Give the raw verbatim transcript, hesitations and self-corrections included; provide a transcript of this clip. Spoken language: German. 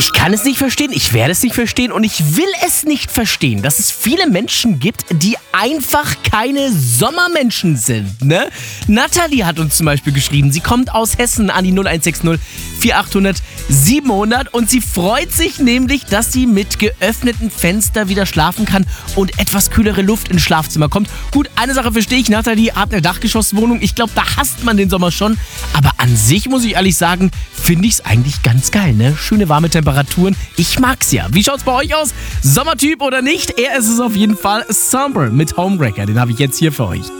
Ich kann es nicht verstehen, ich werde es nicht verstehen und ich will es nicht verstehen, dass es viele Menschen gibt, die einfach keine Sommermenschen sind, ne? Nathalie hat uns zum Beispiel geschrieben, sie kommt aus Hessen an die null eins sechs null vier achthundert siebenhundert und sie freut sich nämlich, dass sie mit geöffneten Fenster wieder schlafen kann und etwas kühlere Luft ins Schlafzimmer kommt. Gut, eine Sache verstehe ich, Nathalie hat eine Dachgeschosswohnung, ich glaube, da hasst man den Sommer schon, aber an sich muss ich ehrlich sagen, finde ich es eigentlich ganz geil, ne? Schöne warme Temperaturen, ich mag's ja. Wie schaut's bei euch aus? Sommertyp oder nicht? Er ist es auf jeden Fall. Somber mit Homewrecker, den habe ich jetzt hier für euch.